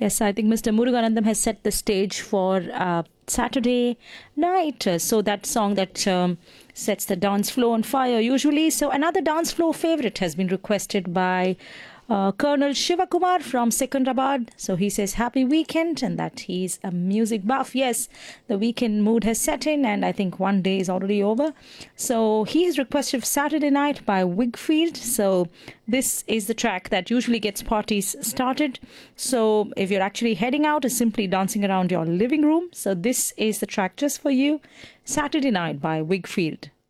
Yes, I think Mr. Muruganandam has set the stage for Saturday night. So that song that sets the dance floor on fire usually. So another dance floor favorite has been requested by Colonel Shivakumar from Secunderabad. So he says happy weekend and that he's a music buff. Yes, the weekend mood has set in and I think one day is already over. So he has requested Saturday Night by Wigfield. So this is the track that usually gets parties started. So if you're actually heading out or simply dancing around your living room, so this is the track just for you. Saturday Night by Wigfield.